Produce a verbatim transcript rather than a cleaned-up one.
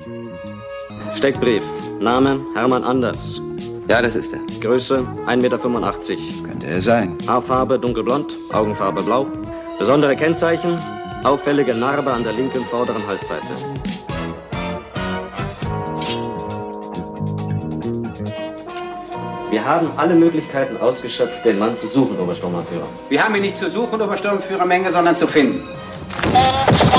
Steckbrief. Name Hermann Anders. Ja, das ist er. Größe ein Meter fünfundachtzig. Könnte er sein. Haarfarbe dunkelblond, Augenfarbe blau. Besondere Kennzeichen, auffällige Narbe an der linken vorderen Halsseite. Wir haben alle Möglichkeiten ausgeschöpft, den Mann zu suchen, Obersturmbannführer. Wir haben ihn nicht zu suchen, Obersturmführer Menge, sondern zu finden.